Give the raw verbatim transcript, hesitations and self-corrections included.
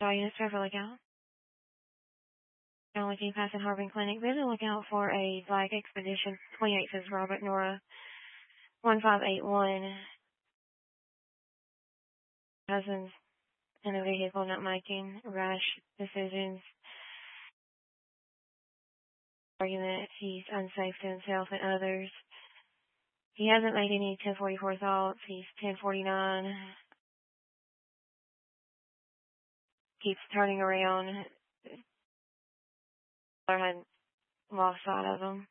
All units are for lookout. Only keep passing Harbin Clinic. Be on the lookout for a Black Expedition. twenty-eight says Robert Nora. one five eight one. Cousins in a vehicle not making rash decisions. Argument he's unsafe to himself and others. He hasn't made any ten forty-four thoughts. He's ten forty-nine. Keeps turning around. I had lost sight of him.